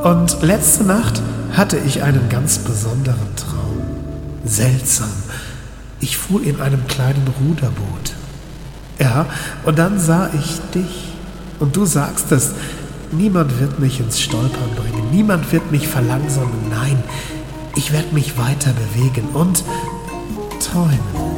Und letzte Nacht hatte ich einen ganz besonderen Traum. Seltsam. Ich fuhr in einem kleinen Ruderboot. Ja, und dann sah ich dich. Und du sagst es, niemand wird mich ins Stolpern bringen, niemand wird mich verlangsamen. Nein, ich werde mich weiter bewegen und träumen.